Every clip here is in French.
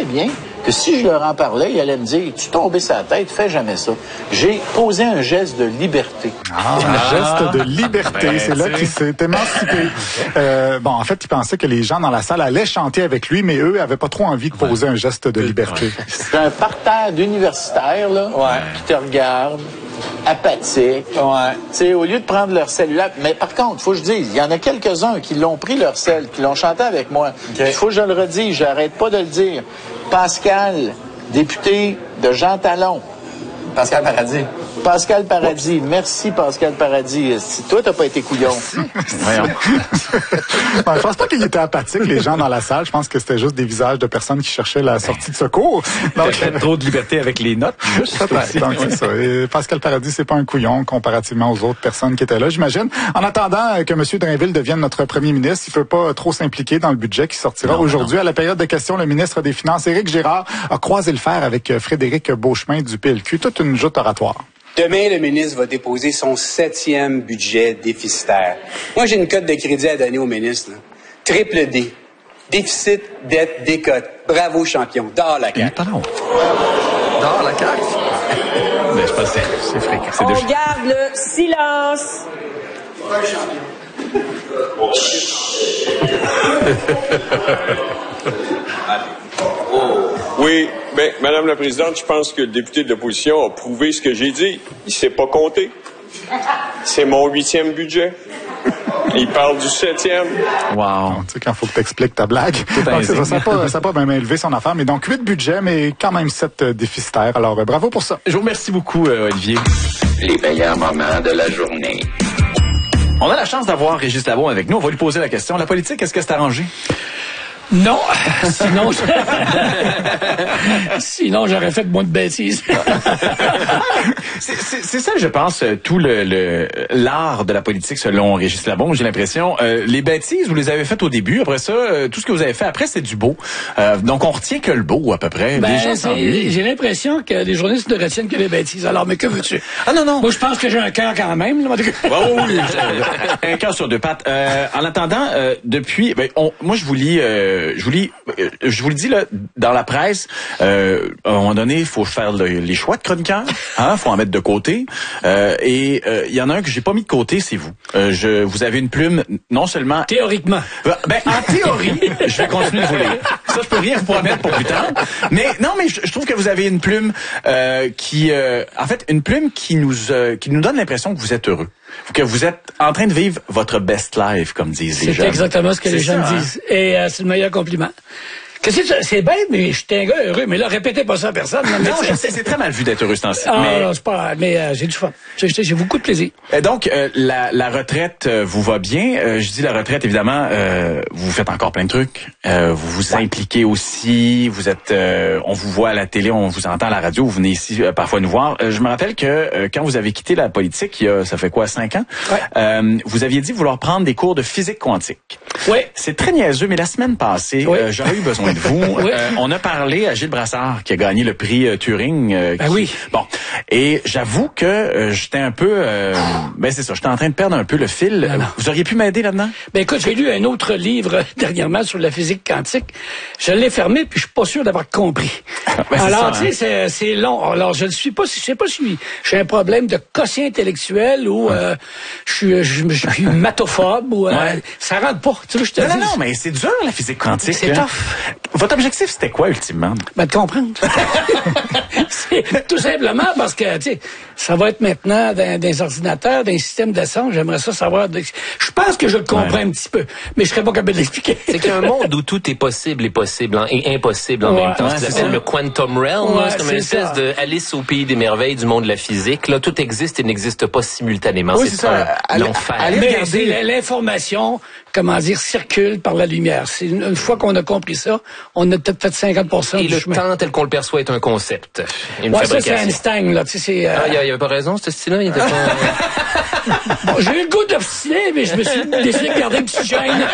très bien que si je leur en parlais, ils allaient me dire, tu tombé sur la tête, fais jamais ça. J'ai posé un geste de liberté. Un geste de liberté, c'est là qu'il s'est émancipé. En fait, il pensait que les gens dans la salle allaient chanter avec lui, mais eux avaient pas trop envie de poser un geste de liberté. C'est un parterre d'universitaires, là, qui te regardent, apathiques. Tu sais, au lieu de prendre leur cellulaire. Mais par contre, il faut que je dise, il y en a quelques-uns qui l'ont pris leur cell, qui l'ont chanté avec moi. Il faut que je le redise, j'arrête pas de le dire. Pascal, député de Jean Talon. Pascal Paradis. Pascal Paradis. Merci, Pascal Paradis. Si toi, t'as pas été couillon. Voyons. Je pense pas qu'ils étaient apathiques, les gens dans la salle. Je pense que c'était juste des visages de personnes qui cherchaient la sortie de secours. Donc, trop de liberté avec les notes. Donc, c'est ça. Et Pascal Paradis, c'est pas un couillon comparativement aux autres personnes qui étaient là, j'imagine. En attendant que M. Drainville devienne notre premier ministre, il peut pas trop s'impliquer dans le budget qui sortira aujourd'hui. À la période de questions, le ministre des Finances, Éric Girard, a croisé le fer avec Frédéric Beauchemin du PLQ. Toute une joute oratoire. Demain, le ministre va déposer son 7e budget déficitaire. Moi, j'ai une cote de crédit à donner au ministre. Là. Triple D. Déficit, dette, décote. Bravo, champion. Dehors la CAQ. Pardon. Dehors la CAQ. Mais je pense que c'est fréquent. On garde le silence. Oui, Madame la Présidente, je pense que le député de l'opposition a prouvé ce que j'ai dit. Il s'est pas compté. C'est mon 8e budget. Il parle du 7e. Wow. Tu sais, quand il faut que tu expliques ta blague. Donc, ça n'a pas bien élevé son affaire, mais donc 8 budgets, mais quand même 7 déficitaires. Alors, bravo pour ça. Je vous remercie beaucoup, Olivier. Les meilleurs moments de la journée. On a la chance d'avoir Régis Labaume avec nous. On va lui poser la question. La politique, est-ce que c'est arrangé? Non, sinon j'aurais fait moins de bêtises. c'est ça, je pense, tout l'art de la politique selon Régis Labaume, j'ai l'impression. Les bêtises, vous les avez faites au début. Après ça, tout ce que vous avez fait après, c'est du beau. Donc on retient que le beau à peu près. Les gens s'ennuient. J'ai l'impression que les journalistes ne retiennent que les bêtises. Alors, mais que veux-tu? Ah non. Moi, je pense que j'ai un cœur quand même. Oui, un cœur sur deux pattes. En attendant, depuis, moi je vous lis. Je vous le dis là, dans la presse, à un moment donné, il faut faire les choix de chroniqueurs, faut en mettre de côté. Et il y en a un que j'ai pas mis de côté, c'est vous. Vous avez une plume non seulement théoriquement. En théorie, je vais continuer de vous lire. Ça, je peux rien vous promettre pour plus tard. Mais non, mais je trouve que vous avez une plume une plume qui nous donne l'impression que vous êtes heureux. Que vous êtes en train de vivre votre best life, comme disent les jeunes. C'est exactement ce que les jeunes disent. Et c'est le meilleur compliment. C'est bête, mais je suis un gars heureux. Mais là, répétez pas ça à personne. Non, je sais, c'est très mal vu d'être heureux ce temps-ci. Non, c'est pas. Mais j'ai du fun. J'ai beaucoup de plaisir. Et donc, la retraite vous va bien. Je dis la retraite, évidemment, vous faites encore plein de trucs. Vous vous impliquez aussi. Vous êtes, on vous voit à la télé, on vous entend à la radio. Vous venez ici parfois nous voir. Je me rappelle que quand vous avez quitté la politique, ça fait quoi, 5 ans? Ouais. Vous aviez dit vouloir prendre des cours de physique quantique. Oui. C'est très niaiseux, mais la semaine passée, j'aurais eu besoin de vous. On a parlé à Gilles Brassard qui a gagné le prix Turing. Oui. Bon, et j'avoue que j'étais un peu, c'est ça, j'étais en train de perdre un peu le fil. Non. Vous auriez pu m'aider là-dedans? Écoute, j'ai lu un autre livre dernièrement sur la physique quantique. Je l'ai fermé puis je suis pas sûr d'avoir compris. Alors, tu sais, c'est long. Alors, je sais pas si j'ai un problème de quotient intellectuel ou je suis matophobe ou ça rentre pas. Tu veux, je te dis. Non, mais c'est dur la physique quantique. C'est tough. Votre objectif, c'était quoi, ultimement? De comprendre. C'est tout simplement parce que, tu sais, ça va être maintenant dans des ordinateurs, dans un système de son. J'aimerais ça savoir. Je pense que je le comprends un petit peu, mais je serais pas capable de l'expliquer. C'est qu'il y a un monde où tout est possible et impossible en même temps. Ce qu'on appelle le quantum realm. C'est comme une espèce de Alice au pays des merveilles du monde de la physique. Là, tout existe et n'existe pas simultanément. Oui, c'est ça. L'enfer. L'information, circule par la lumière. C'est une fois qu'on a compris ça, on a peut-être fait 50% et du chemin. Et le temps tel qu'on le perçoit est un concept. Une ça, c'est Einstein, là. Tu sais, il avait pas raison, ce style-là. Il était pas... j'ai eu le goût d'obstiner, mais je me suis décidé de garder une petite gêne.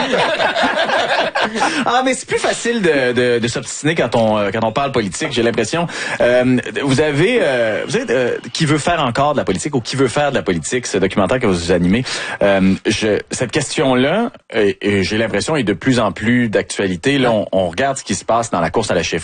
Mais c'est plus facile de s'obstiner quand on parle politique, j'ai l'impression. Vous êtes qui veut faire encore de la politique ou qui veut faire de la politique, ce documentaire que vous animez. Cette question-là, j'ai l'impression, est de plus en plus d'actualité. Là, on regarde ce qui se passe dans la course à la chefferie.